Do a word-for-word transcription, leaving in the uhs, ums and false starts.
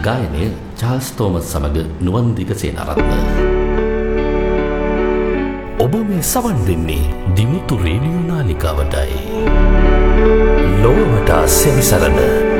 ගායනය Charles Thomas සමග නුවන්දික සේනාරත්න. ඔබ මේ සවන් දෙන්නේ දිමුතු රේඩියෝ නාලිකාවටයි. ලොවටා සෙවිසරණ